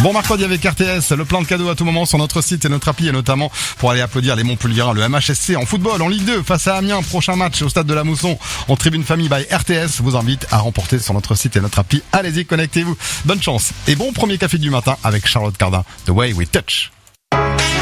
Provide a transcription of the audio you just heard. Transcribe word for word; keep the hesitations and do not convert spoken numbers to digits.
Bon mercredi avec R T S, le plein de cadeaux à tout moment sur notre site et notre appli, et notamment pour aller applaudir les Montpelliérains, le M H S C en football, en Ligue deux face à Amiens. Prochain match au stade de la Mousson en tribune famille by R T S vous invite à remporter sur notre site et notre appli. Allez-y, connectez-vous. Bonne chance et bon premier café du matin avec Charlotte Cardin, The Way We Touch.